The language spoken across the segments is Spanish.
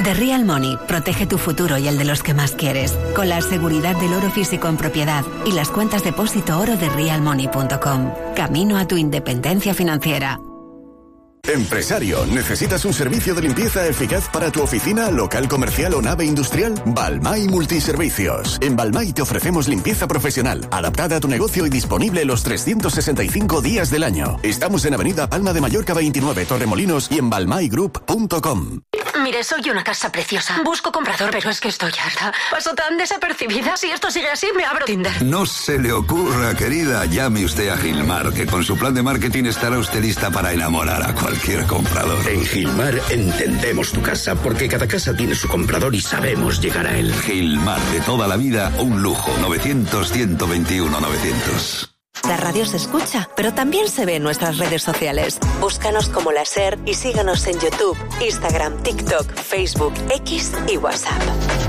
The Real Money protege tu futuro y el de los que más quieres, con la seguridad del oro físico en propiedad y las cuentas depósito oro de realmoney.com. Camino a tu independencia financiera. Empresario, ¿necesitas un servicio de limpieza eficaz para tu oficina, local comercial o nave industrial? Balmay Multiservicios. En Balmay te ofrecemos limpieza profesional, adaptada a tu negocio y disponible los 365 días del año. Estamos en Avenida Palma de Mallorca 29, Torremolinos y en balmaygroup.com. Mire, soy una casa preciosa. Busco comprador, pero es que estoy harta. Paso tan desapercibida. Si esto sigue así, me abro Tinder. No se le ocurra, querida. Llame usted a Gilmar, que con su plan de marketing estará usted lista para enamorar a cualquier comprador. En Gilmar entendemos tu casa, porque cada casa tiene su comprador y sabemos llegar a él. Gilmar, de toda la vida, un lujo. 900-121-900. La radio se escucha, pero también se ve en nuestras redes sociales. Búscanos como La SER y síganos en YouTube, Instagram, TikTok, Facebook, X y WhatsApp.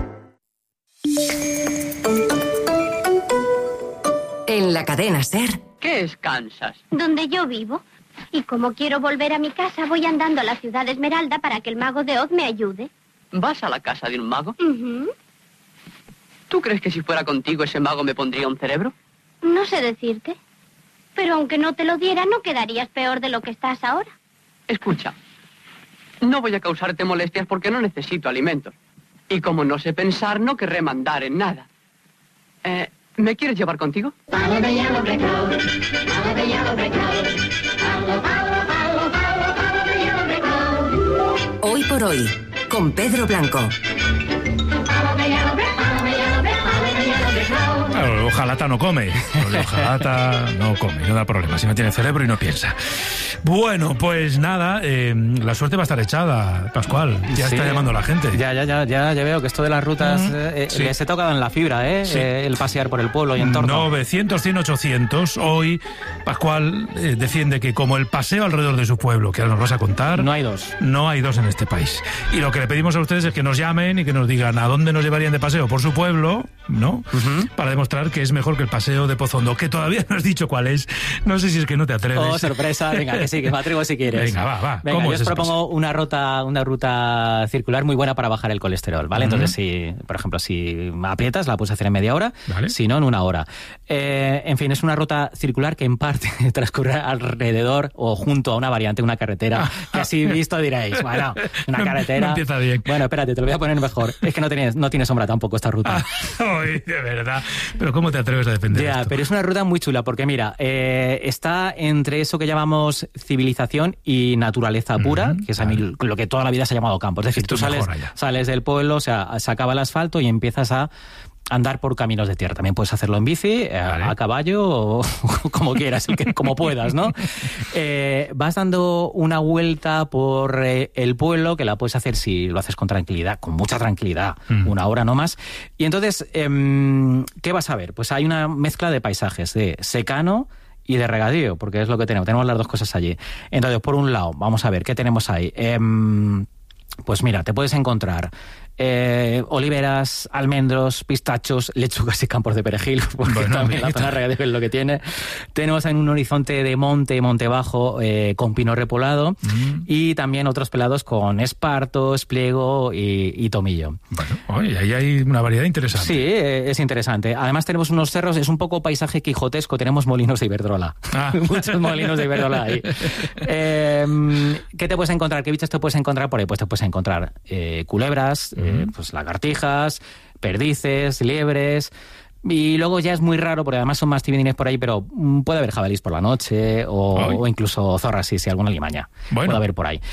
En la cadena SER. ¿Qué es Kansas? Donde yo vivo. Y como quiero volver a mi casa, voy andando a la ciudad de Esmeralda para que el mago de Oz me ayude. ¿Vas a la casa de un mago? Uh-huh. ¿Tú crees que si fuera contigo ese mago me pondría un cerebro? No sé decirte. Pero aunque no te lo diera, no quedarías peor de lo que estás ahora. Escucha, no voy a causarte molestias porque no necesito alimentos. Y como no sé pensar, no querré mandar en nada. ¿Me quieres llevar contigo? Hoy por hoy, con Pedro Blanco. Claro, el hojalata no come. El hojalata no come, no da problema. Si no tiene cerebro y no piensa. Bueno, pues nada, la suerte va a estar echada, Pascual. Ya está llamando la gente. Ya veo que esto de las rutas les he tocado en la fibra, Sí. El pasear por el pueblo y entorno. 900, 100, 800. Hoy, Pascual defiende que como el paseo alrededor de su pueblo, que ahora nos vas a contar... No hay dos. No hay dos en este país. Y lo que le pedimos a ustedes es que nos llamen y que nos digan a dónde nos llevarían de paseo por su pueblo, ¿no? Para demostrar que es mejor que el paseo de Pozondo, que todavía no has dicho cuál es. No sé si es que no te atreves. Oh, sorpresa. Venga, que sí, que me atrevo si quieres. Venga, va. Venga, yo os propongo una ruta circular muy buena para bajar el colesterol, ¿vale? Entonces, si, por ejemplo, si aprietas, la puedes hacer en media hora, ¿vale? Si no, en una hora. En fin, es una ruta circular que en parte transcurre alrededor o junto a una variante, una carretera, que así visto diréis, bueno, una carretera... No empieza bien. Bueno, espérate, te lo voy a poner mejor. Es que no tiene sombra tampoco esta ruta. Ay, de verdad. Pero ¿cómo te atreves a defender esto? Pero es una ruta muy chula, porque mira, está entre eso que llamamos civilización y naturaleza pura, que es a mí lo que toda la vida se ha llamado campo. Es decir, tú sales del pueblo, o sea, se acaba el asfalto y empiezas a andar por caminos de tierra. También puedes hacerlo en bici, a caballo o como quieras, como puedas, ¿no? Vas dando una vuelta por el pueblo, que la puedes hacer si lo haces con tranquilidad, con mucha tranquilidad, una hora no más. Y entonces, ¿qué vas a ver? Pues hay una mezcla de paisajes, de secano y de regadío, porque es lo que tenemos las dos cosas allí. Entonces, por un lado, vamos a ver, ¿qué tenemos ahí? Pues mira, te puedes encontrar oliveras, almendros, pistachos, lechugas y campos de perejil, porque bueno, también la zona regadío es lo que tiene. Tenemos en un horizonte de monte bajo con pino repolado y también otros pelados con esparto, espliego y tomillo. Bueno, ahí hay una variedad interesante. Sí, es interesante. Además tenemos unos cerros, es un poco paisaje quijotesco, tenemos molinos de Iberdrola. Muchos molinos de Iberdrola ahí. ¿Qué te puedes encontrar? ¿Qué bichos te puedes encontrar por ahí? Pues te puedes encontrar culebras, pues lagartijas, perdices, liebres. Y luego ya es muy raro, porque además son más timidines por ahí, pero puede haber jabalís por la noche o incluso zorras, si alguna limaña. Puede haber por ahí.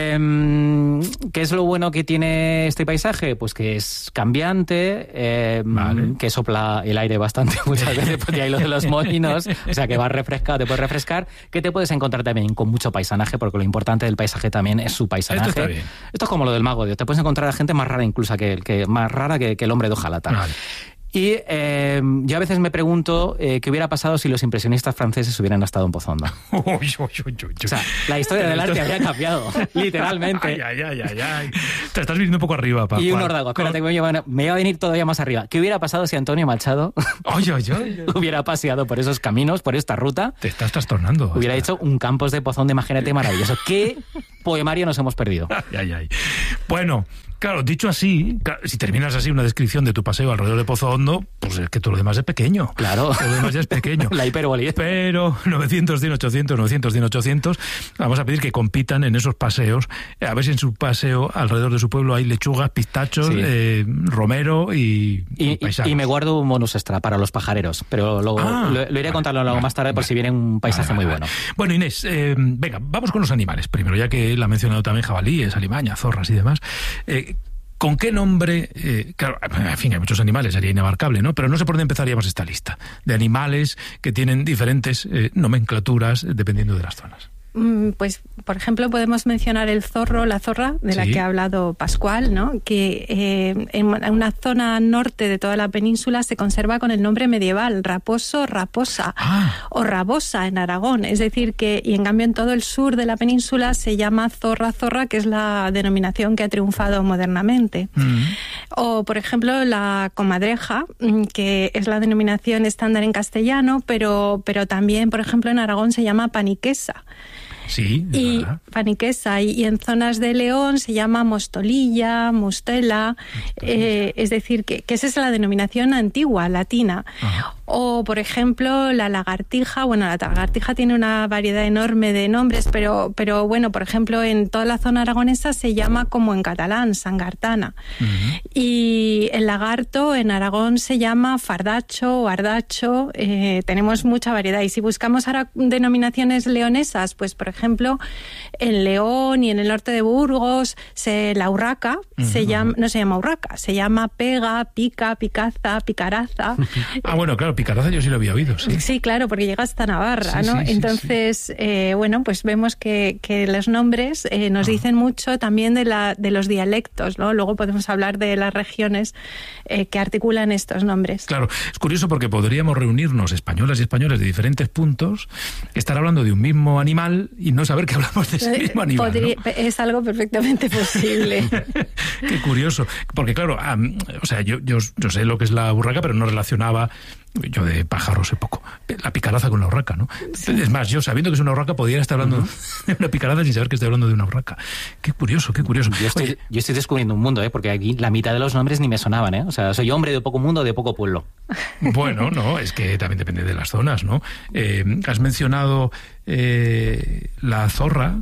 ¿Qué es lo bueno que tiene este paisaje? Pues que es cambiante, que sopla el aire bastante muchas veces, porque hay lo de los molinos, o sea que vas refrescado, te puedes refrescar, que te puedes encontrar también con mucho paisaje, porque lo importante del paisaje también es su paisaje. Esto está bien. Esto es como lo del mago de Oz, te puedes encontrar a gente más rara incluso que el hombre de hojalata. Y yo a veces me pregunto qué hubiera pasado si los impresionistas franceses hubieran estado en Pozondo. O sea, la historia del arte habría cambiado, literalmente. Ay. Te estás viniendo un poco arriba, Pascual. Y un órdago, espérate, me iba a venir todavía más arriba. ¿Qué hubiera pasado si Antonio Machado hubiera paseado por esos caminos, por esta ruta? Te estás trastornando. Hubiera hecho un Campos de Pozondo, imagínate, maravilloso. ¿Qué poemario nos hemos perdido? Bueno, Claro, dicho así, si terminas así una descripción de tu paseo alrededor de Pozo Hondo, pues es que todo lo demás es pequeño. Claro. Todo lo demás ya es pequeño. La hipérbole. Pero 900-100-800, 900-100-800, vamos a pedir que compitan en esos paseos. A ver si en su paseo alrededor de su pueblo hay lechugas, pistachos, romero y paisajes. Y me guardo un bonus extra para los pajareros, pero lo iré a contarlo luego más tarde por si viene un paisaje muy bueno. Bueno, Inés, venga, vamos con los animales. Primero, ya que él ha mencionado también jabalíes, alimañas, zorras y demás. ¿Con qué nombre? Claro, en fin, hay muchos animales, sería inabarcable, ¿no? Pero no sé por dónde empezaríamos esta lista de animales que tienen diferentes nomenclaturas dependiendo de las zonas. Pues, por ejemplo, podemos mencionar el zorro, la zorra, de la que ha hablado Pascual, ¿no? Que en una zona norte de toda la península se conserva con el nombre medieval, raposo, raposa, o rabosa en Aragón. Es decir, y en cambio en todo el sur de la península se llama zorra, zorra, que es la denominación que ha triunfado modernamente. O, por ejemplo, la comadreja, que es la denominación estándar en castellano, pero también, por ejemplo, en Aragón se llama paniquesa. Sí, y paniquesa, y en zonas de León se llama mostolilla, mustela, es decir, que esa es la denominación antigua, latina. O, por ejemplo, la lagartija. Bueno, la lagartija tiene una variedad enorme de nombres, pero bueno, por ejemplo, en toda la zona aragonesa se llama como en catalán, sangartana. Y el lagarto en Aragón se llama fardacho o ardacho. Tenemos mucha variedad. Y si buscamos ahora denominaciones leonesas, pues, por ejemplo, en León y en el norte de Burgos, la urraca no se llama urraca, se llama pega, pica, picaza, picaraza. Bueno, claro, picaraza yo sí lo había oído. Sí, claro, porque llega hasta Navarra, ¿no? Entonces, bueno, pues vemos que los nombres nos dicen mucho también de los dialectos, ¿no? Luego podemos hablar de las regiones que articulan estos nombres. Claro, es curioso porque podríamos reunirnos españolas y españoles de diferentes puntos, estar hablando de un mismo animal y no saber que hablamos de ese mismo animal, ¿no? Es algo perfectamente posible. Qué curioso, porque claro, o sea, yo sé lo que es la urraca, pero no relacionaba, yo de pájaros sé poco, la picaraza con la urraca, ¿no? Sí. Es más, yo sabiendo que es una urraca podría estar hablando de una picaraza sin saber que estoy hablando de una urraca. Qué curioso, qué curioso. Yo estoy descubriendo un mundo, porque aquí la mitad de los nombres ni me sonaban, O sea, soy hombre de poco mundo, de poco pueblo. Bueno, no, es que también depende de las zonas, ¿no? Has mencionado la zorra,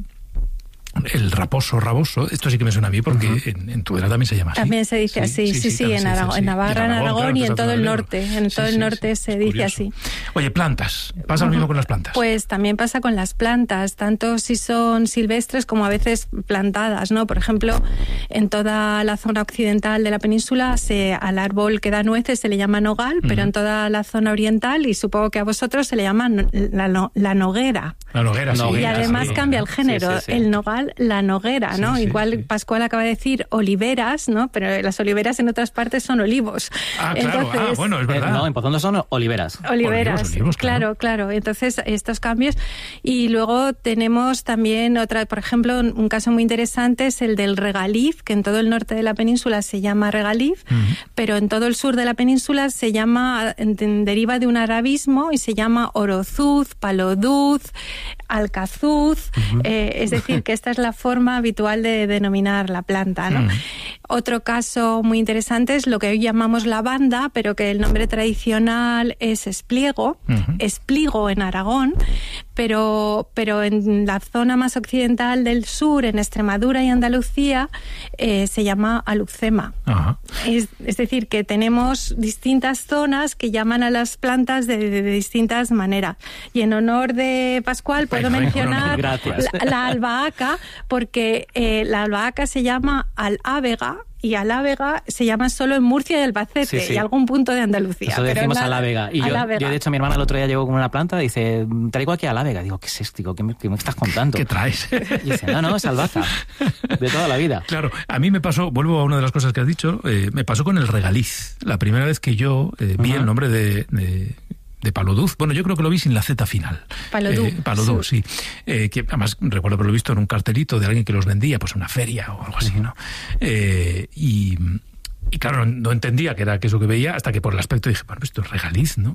el raposo, raboso, esto sí que me suena a mí porque en Tudela también se llama así. También se dice así, sí, en Navarra, en Aragón y en todo el norte. En todo el norte se dice así. Oye, plantas, ¿pasa lo mismo con las plantas? Pues también pasa con las plantas, tanto si son silvestres como a veces plantadas, ¿no? Por ejemplo, en toda la zona occidental de la península al árbol que da nueces se le llama nogal, pero en toda la zona oriental, y supongo que a vosotros se le llama la noguera. La noguera, sí. Y además cambia el género, el nogal, la noguera, ¿no? Igual Pascual acaba de decir oliveras, ¿no? Pero las oliveras en otras partes son olivos. Claro. Entonces, bueno, es verdad. No, en Pozo Hondo son oliveras. Olivos, claro. Entonces, estos cambios. Y luego tenemos también por ejemplo, un caso muy interesante es el del regaliz, que en todo el norte de la península se llama regaliz, pero en todo el sur de la península se llama, deriva de un arabismo y se llama orozuz, paloduz, alcazuz, es decir, que esta es la forma habitual de denominar la planta, ¿no? Otro caso muy interesante es lo que hoy llamamos lavanda, pero que el nombre tradicional es espliego, espligo en Aragón, pero en la zona más occidental del sur, en Extremadura y Andalucía, se llama alucema. Es decir, que tenemos distintas zonas que llaman a las plantas de distintas maneras. Y en honor de Pascual puedo mencionar la albahaca, porque la albahaca se llama alávega, y alávega se llama solo en Murcia y Albacete y algún punto de Andalucía. Eso decimos alávega. Y yo, de hecho, mi hermana el otro día llegó con una planta y dice, traigo aquí alávega. Digo, ¿qué es esto? ¿Qué me estás contando? ¿Qué traes? Y dice, no, es albahaca. De toda la vida. Claro, a mí me pasó, vuelvo a una de las cosas que has dicho, me pasó con el regaliz. La primera vez que yo vi el nombre de paloduz. Bueno, yo creo que lo vi sin la Z final. Paloduz, sí. Que además recuerdo haberlo visto en un cartelito de alguien que los vendía, pues en una feria o algo así, ¿no? Y claro, no entendía qué era eso que veía, hasta que por el aspecto dije, bueno, esto es regaliz, ¿no?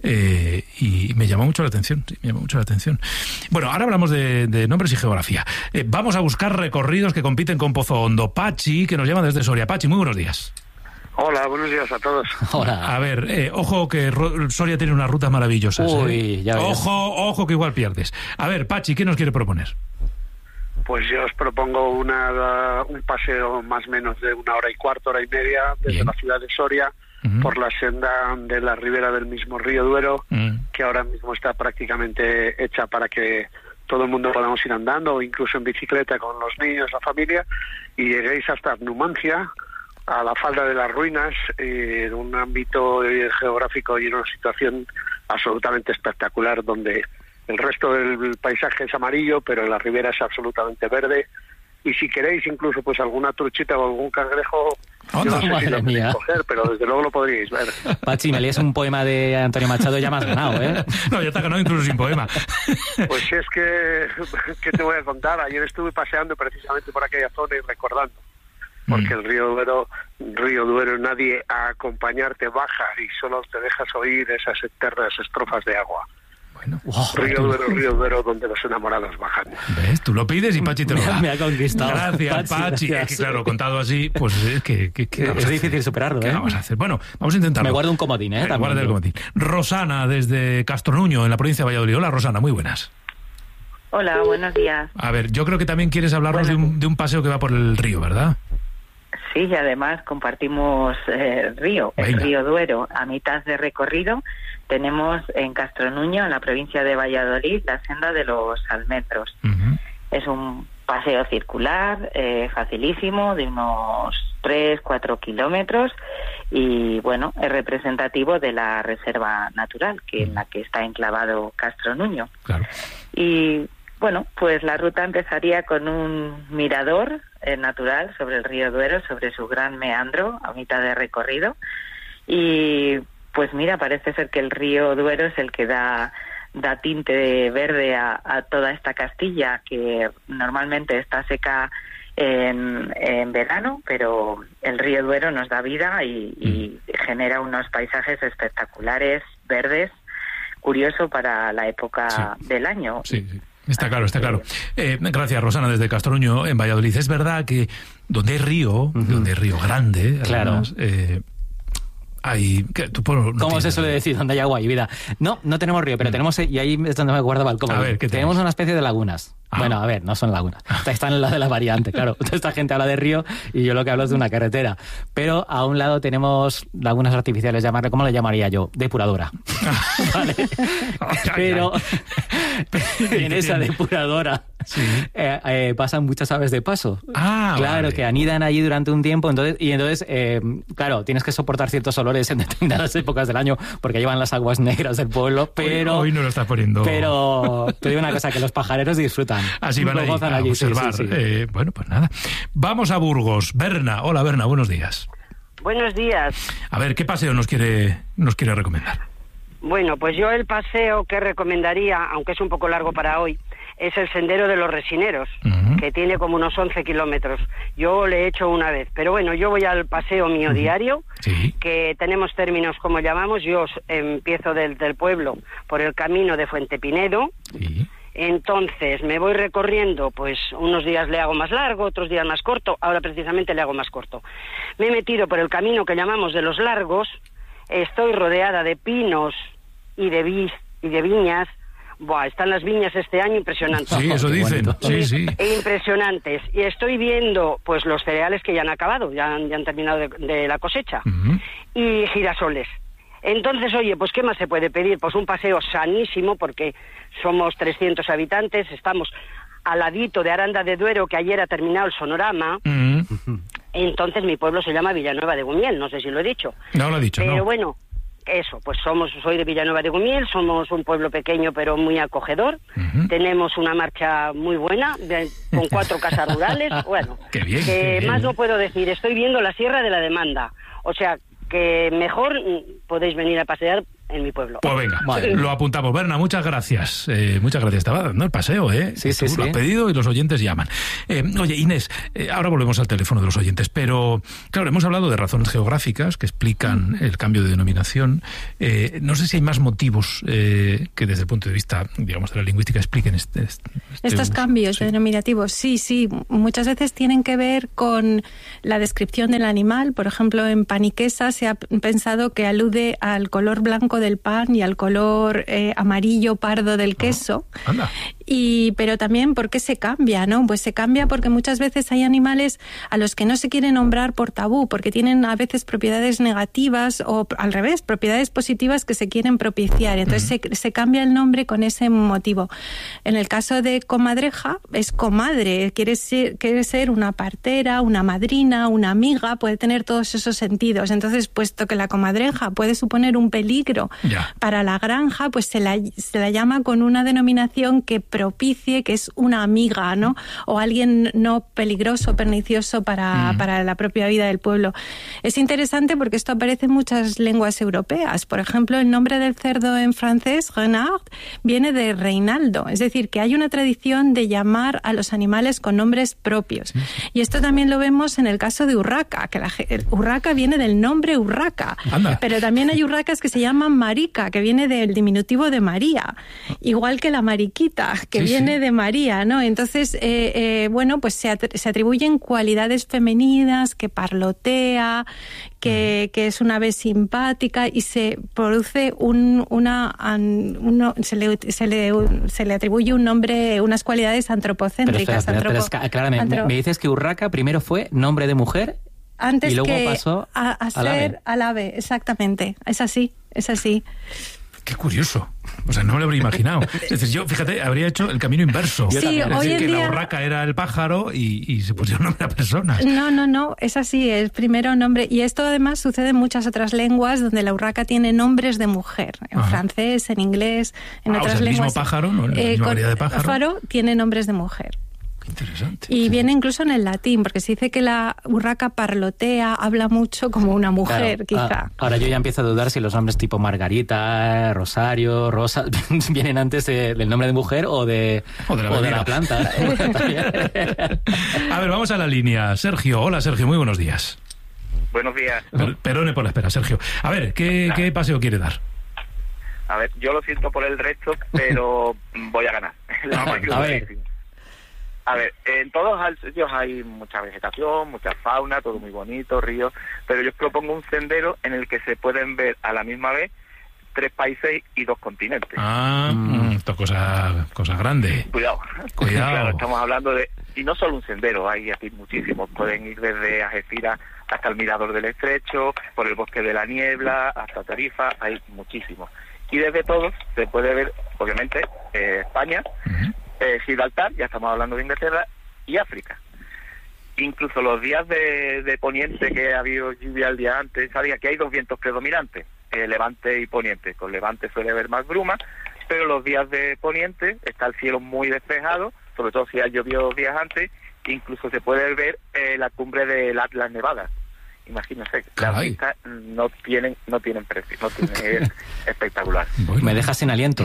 Y me llamó mucho la atención, sí, me llamó mucho la atención. Bueno, ahora hablamos de nombres y geografía. Vamos a buscar recorridos que compiten con Pozo Hondo. Pachi, que nos llama desde Soria. Pachi, muy buenos días. Hola, buenos días a todos. Hola. A ver, ojo que Soria tiene unas rutas maravillosas. Uy, ya ves. Ojo que igual pierdes. A ver, Pachi, ¿qué nos quiere proponer? Pues yo os propongo un paseo más o menos de 1 hora y cuarto, hora y media, desde Bien. la ciudad de Soria, por la senda de la ribera del mismo río Duero, que ahora mismo está prácticamente hecha para que todo el mundo podamos ir andando, o incluso en bicicleta con los niños, la familia, y lleguéis hasta Numancia, a la falda de las ruinas, en un ámbito geográfico y en una situación absolutamente espectacular, donde el resto del paisaje es amarillo, pero la ribera es absolutamente verde. Y si queréis incluso pues alguna truchita o algún cangrejo, yo no sé si lo podéis coger, pero desde luego lo podríais ver. Pachi, me lees un poema de Antonio Machado, ya me has ganado, ¿eh? No, ya te has ganado incluso sin poema. Pues es que, ¿qué te voy a contar? Ayer estuve paseando precisamente por aquella zona y recordando, porque el río Duero, nadie a acompañarte baja y solo te dejas oír esas eternas estrofas de agua. Bueno, Río Duero, donde los enamorados bajan. ¿Ves? Tú lo pides y Pachi te lo da. Me ha conquistado. Gracias, Pachi. Gracias. Es que claro, contado así, pues es que es difícil superarlo, ¿eh? ¿Qué vamos a hacer? Bueno, vamos a intentarlo. Me guardo un comodín, ¿eh? Guarda el comodín. Rosana, desde Castronuño, en la provincia de Valladolid. Hola, Rosana, muy buenas. Hola, buenos días. A ver, yo creo que también quieres hablarnos de un paseo que va por el río, ¿verdad? Sí, y además compartimos el río Duero. A mitad de recorrido tenemos en Castronuño, en la provincia de Valladolid, la senda de los almendros. Es un paseo circular, facilísimo, de unos 3-4 kilómetros, y bueno, es representativo de la reserva natural en la que está enclavado Castronuño. Claro. Y bueno, pues la ruta empezaría con un mirador natural sobre el río Duero, sobre su gran meandro a mitad de recorrido. Y pues mira, parece ser que el río Duero es el que da tinte verde a toda esta Castilla, que normalmente está seca en verano, pero el río Duero nos da vida y genera unos paisajes espectaculares, verdes, curioso para la época del año. Sí. Está claro, está claro. Gracias, Rosana, desde Castronuño, en Valladolid. Es verdad que donde hay río, grande, claro, además, hay... ¿Cómo se suele decir? Donde hay agua y vida. No tenemos río, pero tenemos... Y ahí es donde me guardaba el cómodo. A ver, ¿qué tenemos una especie de lagunas. Bueno, a ver, no son lagunas. Están en la de la variante, claro. Esta gente habla de río y yo lo que hablo es de una carretera. Pero a un lado tenemos lagunas artificiales, ¿cómo le llamaría yo? Depuradora. ¿Vale? Pero en esa depuradora pasan muchas aves de paso. Claro, vale, que anidan allí durante un tiempo. Entonces, claro, tienes que soportar ciertos olores en determinadas épocas del año porque llevan las aguas negras del pueblo. Pero hoy no lo estás poniendo. Pero te digo una cosa, que los pajareros disfrutan. Así van a observar. Sí. Bueno, pues nada. Vamos a Burgos. Berna. Hola, Berna, buenos días. Buenos días. A ver, ¿qué paseo nos quiere recomendar? Bueno, pues yo el paseo que recomendaría, aunque es un poco largo para hoy, es el Sendero de los Resineros, que tiene como unos 11 kilómetros. Yo le he hecho una vez, pero bueno, yo voy al paseo mío diario, que tenemos términos como llamamos. Yo empiezo del pueblo por el camino de Fuente Pinedo. Entonces me voy recorriendo, pues unos días le hago más largo, otros días más corto. Ahora precisamente le hago más corto. Me he metido por el camino que llamamos de los Largos. Estoy rodeada de pinos y de viñas. Buah, están las viñas este año impresionantes. Sí, eso dicen. Sí. Impresionantes. Y estoy viendo pues los cereales que ya han acabado, ya han terminado de la cosecha. Y girasoles. Entonces, oye, pues ¿qué más se puede pedir? Pues un paseo sanísimo, porque somos 300 habitantes, estamos al ladito de Aranda de Duero, que ayer ha terminado el sonorama. Entonces mi pueblo se llama Villanueva de Gumiel, no sé si lo he dicho. No lo he dicho, pero bueno, eso, pues soy de Villanueva de Gumiel, somos un pueblo pequeño pero muy acogedor. Tenemos una marcha muy buena, con 4 casas rurales. Bueno, qué bien, que más no puedo decir. Estoy viendo la Sierra de la Demanda, o sea que mejor podéis venir a pasear en mi pueblo. Pues venga, lo apuntamos. Berna, muchas gracias. Muchas gracias. Estaba dando el paseo, ¿eh? Sí. Lo has pedido y los oyentes llaman. Oye, Inés, ahora volvemos al teléfono de los oyentes, pero claro, hemos hablado de razones geográficas que explican el cambio de denominación. No sé si hay más motivos que desde el punto de vista, digamos, de la lingüística expliquen estos cambios denominativos. Sí. Muchas veces tienen que ver con la descripción del animal. Por ejemplo, en paniquesa se ha pensado que alude al color blanco del pan y al color amarillo pardo del queso. Anda. Pero también, ¿por qué se cambia? ¿No? Pues se cambia porque muchas veces hay animales a los que no se quiere nombrar por tabú, porque tienen a veces propiedades negativas o al revés, propiedades positivas que se quieren propiciar. Entonces se cambia el nombre con ese motivo. En el caso de comadreja, es comadre, quiere ser una partera, una madrina, una amiga, puede tener todos esos sentidos. Entonces, puesto que la comadreja puede suponer un peligro para la granja, pues se la llama con una denominación que propicie, que es una amiga, ¿no? O alguien no peligroso, pernicioso para la propia vida del pueblo. Es interesante porque esto aparece en muchas lenguas europeas. Por ejemplo, el nombre del cerdo en francés, renard, viene de Reinaldo. Es decir, que hay una tradición de llamar a los animales con nombres propios. Y esto también lo vemos en el caso de urraca, que urraca viene del nombre urraca. Anda. Pero también hay urracas que se llaman marica, que viene del diminutivo de María. Igual que la mariquita, que viene de María, ¿no? Entonces, pues se atribuyen cualidades femeninas, que parlotea, que es una ave simpática, y se produce se le atribuye un nombre, unas cualidades antropocéntricas. Pero claramente, me dices que urraca primero fue nombre de mujer antes y luego que pasó a ser al ave, exactamente. Es así. Qué curioso. O sea, no me lo habría imaginado. Es decir, yo, fíjate, habría hecho el camino inverso. Sí, es hoy decir, en que día... la urraca era el pájaro y se pusieron nombre a personas. No, es así, el primero nombre. Y esto además sucede en muchas otras lenguas donde la urraca tiene nombres de mujer. En francés, en inglés, en otras lenguas. El mismo pájaro, ¿no? La misma variedad de pájaro tiene nombres de mujer. Interesante. Y viene incluso en el latín, porque se dice que la urraca parlotea, habla mucho como una mujer, quizá. Ahora yo ya empiezo a dudar si los nombres tipo Margarita, Rosario, Rosa, vienen antes del nombre de mujer o de la planta. A ver, vamos a la línea. Sergio, hola Sergio, muy buenos días. Buenos días. Perdone por la espera, Sergio. A ver, ¿qué paseo quiere dar? A ver, yo lo siento por el resto, pero voy a ganar. A ver, en todos los sitios hay mucha vegetación, mucha fauna, todo muy bonito, ríos, pero yo os propongo un sendero en el que se pueden ver a la misma vez 3 países y 2 continentes. Esto es cosa grande. Cuidado. Claro, estamos hablando de... Y no solo un sendero, hay aquí muchísimos. Pueden ir desde Algeciras hasta el Mirador del Estrecho, por el Bosque de la Niebla, hasta Tarifa, hay muchísimos. Y desde todos se puede ver, obviamente, España, Gibraltar, ya estamos hablando de Inglaterra, y África. Incluso los días de poniente, que ha habido lluvia el día antes, sabía que hay 2 vientos predominantes, levante y poniente. Con levante suele haber más bruma, pero los días de poniente está el cielo muy despejado, sobre todo si ha llovido 2 días antes, incluso se puede ver la cumbre del Atlas Nevada. Imagínense, las vistas no tienen precio, es espectacular. Bueno. Me dejas sin aliento.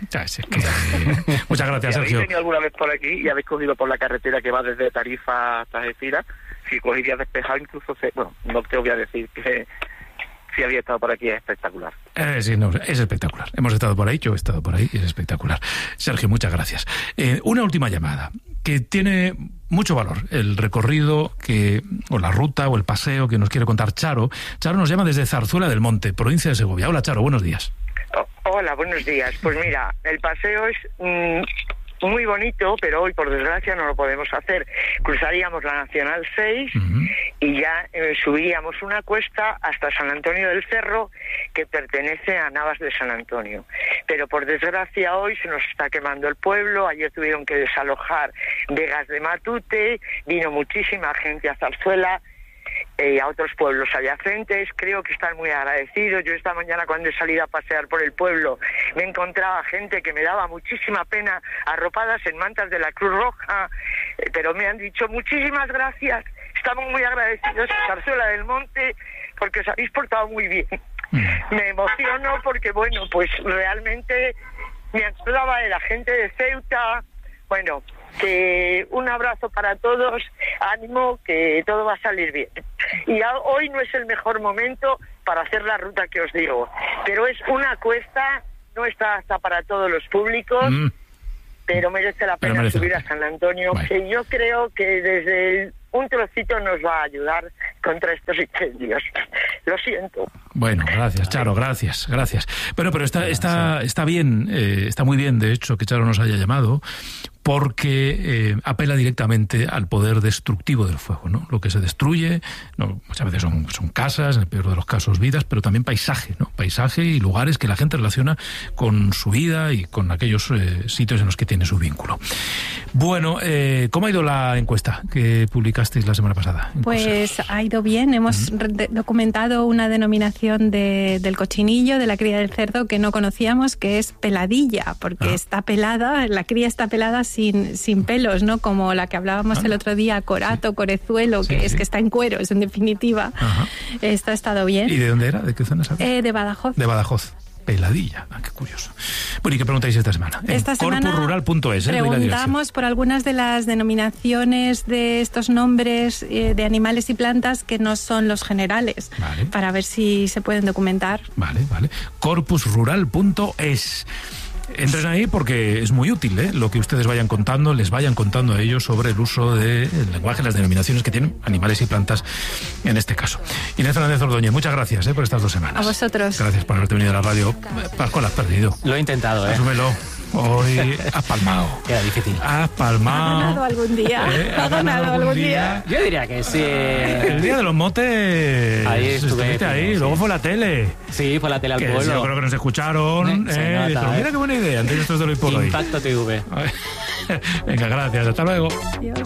Muchas gracias, Sergio. Si habéis venido alguna vez por aquí y habéis cogido por la carretera que va desde Tarifa hasta Algeciras, si cogéis días despejados, incluso no te voy a decir que si había estado por aquí, es espectacular. Es espectacular. Hemos estado por ahí, yo he estado por ahí, es espectacular. Sergio, muchas gracias. Una última llamada que tiene mucho valor, el recorrido o la ruta o el paseo que nos quiere contar Charo. Charo nos llama desde Zarzuela del Monte, provincia de Segovia. Hola, Charo, buenos días. Hola, buenos días. Pues mira, el paseo es muy bonito, pero hoy por desgracia no lo podemos hacer. Cruzaríamos la Nacional 6 y ya subiríamos una cuesta hasta San Antonio del Cerro, que pertenece a Navas de San Antonio. Pero por desgracia hoy se nos está quemando el pueblo. Ayer tuvieron que desalojar Vegas de Matute, vino muchísima gente a Zarzuela, a otros pueblos adyacentes. Creo que están muy agradecidos. Yo esta mañana, cuando he salido a pasear por el pueblo, me encontraba gente que me daba muchísima pena, arropadas en mantas de la Cruz Roja, pero me han dicho muchísimas gracias, estamos muy agradecidos a Zarzuela del Monte porque os habéis portado muy bien. Me emociono porque, bueno, pues realmente me acordaba de la gente de Ceuta. Bueno, que un abrazo para todos, ánimo, que todo va a salir bien. Y hoy no es el mejor momento para hacer la ruta que os digo, pero es una cuesta, no está hasta para todos los públicos, pero merece la pena subir a San Antonio, que yo creo que desde un trocito nos va a ayudar contra estos incendios. Lo siento. Bueno, gracias, Charo, gracias. Pero está bien, está muy bien, de hecho, que Charo nos haya llamado, porque apela directamente al poder destructivo del fuego, ¿no? Lo que se destruye, muchas veces son casas, en el peor de los casos vidas, pero también paisaje, ¿no? Paisaje y lugares que la gente relaciona con su vida y con aquellos sitios en los que tiene su vínculo. Bueno, ¿cómo ha ido la encuesta que publicasteis la semana pasada? Pues ha ido bien, hemos documentado una denominación del cochinillo, de la cría del cerdo que no conocíamos, que es peladilla, porque está pelada, la cría está pelada sin pelos, ¿no? Como la que hablábamos el otro día, corato, corezuelo, que es que está en cueros, en definitiva. Esto ha estado bien. ¿Y de dónde era? ¿De qué zona sabes? De Badajoz. De Badajoz. Peladilla. Qué curioso. Bueno, ¿y qué preguntáis esta semana? Esta semana corpusrural.es. Preguntamos por algunas de las denominaciones de estos nombres de animales y plantas que no son los generales, para ver si se pueden documentar. Vale. corpusrural.es. Entren ahí porque es muy útil, lo que ustedes les vayan contando a ellos sobre el uso del lenguaje, las denominaciones que tienen animales y plantas en este caso. Inés Fernández Ordóñez, muchas gracias por estas 2 semanas. A vosotros. Gracias por haberte venido a la radio. Pascual, has perdido. Lo he intentado, Asúmelo. Hoy has palmado. Era difícil. Has palmado. ¿Ha ganado algún día? ¿Ha ganado algún día? Yo diría que sí. El día de los motes. Ahí estuviste ahí. Sí. Luego fue la tele. Sí, fue la tele al pueblo. Sí, yo creo que nos escucharon. Dijeron, mira qué buena idea. Antes esto es de lo hoy por hoy. Impacto TV. Venga, gracias. Hasta luego. Adiós.